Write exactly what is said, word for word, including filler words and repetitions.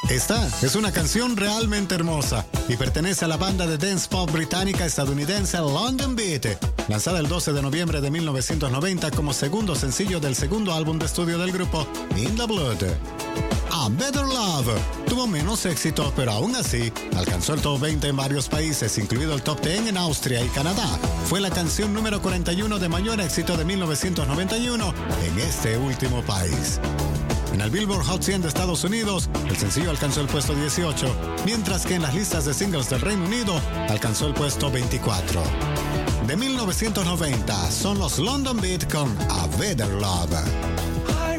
Esta es una canción realmente hermosa y pertenece a la banda de dance pop británica estadounidense London Beat, lanzada el doce de noviembre de mil novecientos noventa como segundo sencillo del segundo álbum de estudio del grupo, In the Blood. A Better Love tuvo menos éxito, pero aún así alcanzó el top veinte en varios países, incluido el top diez en Austria y Canadá. Fue la canción número cuarenta y uno de mayor éxito de mil novecientos noventa y uno en este último país. En el Billboard Hot cien de Estados Unidos, el sencillo alcanzó el puesto dieciocho, mientras que en las listas de singles del Reino Unido alcanzó el puesto veinticuatro. De mil novecientos noventa son los London Beat con A Better Love.